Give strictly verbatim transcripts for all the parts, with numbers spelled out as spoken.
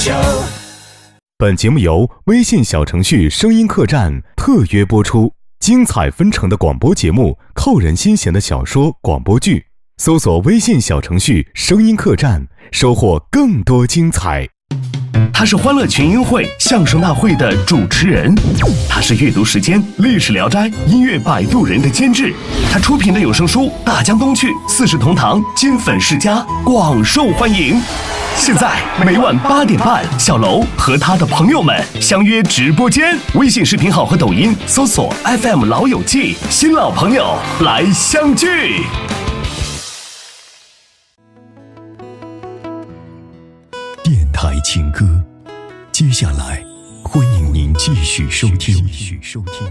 秀。 本节目由微信小程序声音客栈特约播出，精彩纷呈的广播节目，扣人心弦的小说广播剧，搜索微信小程序声音客栈，收获更多精彩。 他是欢乐群英会相声大会的主持人，他是阅读时间历史聊斋音乐摆渡人的监制，他出品的有声书《大江东去》四世同堂金粉世家广受欢迎。现在每晚八点半，小楼和他的朋友们相约直播间，微信视频号和抖音搜索 F M 老友记，新老朋友来相聚。 电台情歌，接下来欢迎您继续收听。继续收听。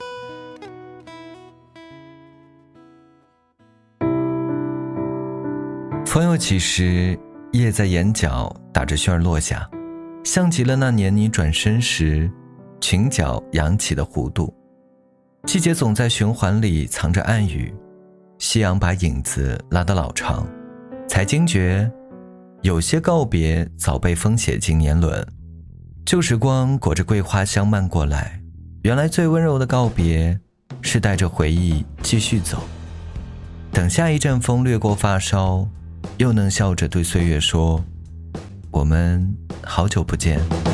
风又起时，叶在眼角打着旋儿落下，像极了那年你转身时裙角扬起的弧度。季节总在循环里藏着暗语，夕阳把影子拉得老长，才惊觉有些告别早被风写进年轮。旧时光裹着桂花香漫过来，原来最温柔的告别是带着回忆继续走。等下一阵风掠过发梢，又能笑着对岁月说，我们好久不见。